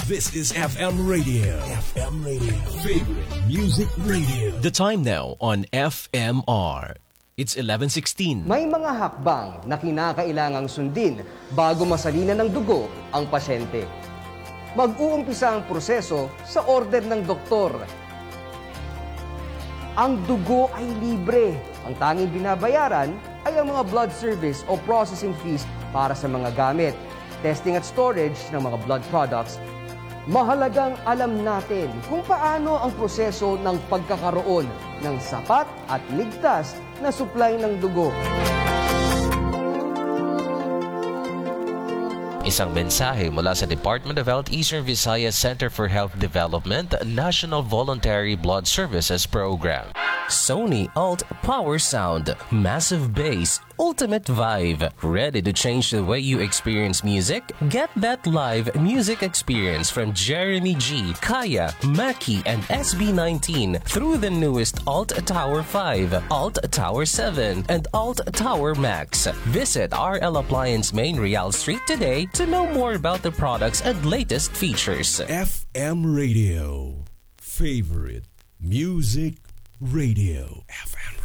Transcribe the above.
This is FM Radio. FM Radio. Favorite Music Radio. The time now on FMR. It's 11:16. May mga hakbang na kinakailangang sundin bago masalina ng dugo ang pasyente. Mag-uumpisa ang proseso sa order ng doktor. Ang dugo ay libre. Ang tanging binabayaran ay ang mga blood service o processing fees para sa mga gamit, testing at storage ng mga blood products. Mahalagang alam natin kung paano ang proseso ng pagkakaroon ng sapat at ligtas na supply ng dugo. Isang mensahe mula sa Department of Health Eastern Visayas Center for Health Development, National Voluntary Blood Services Program. Sony Alt Power Sound, massive bass, ultimate vibe. Ready to change the way you experience music? Get that live music experience from Jeremy G, Kaya, Maki, and SB19 through the newest Alt Tower 5, Alt Tower 7, and Alt Tower Max. Visit RL Appliance Main Real Street today to know more about the products and latest features. FM Radio. Favorite Music Radio. FM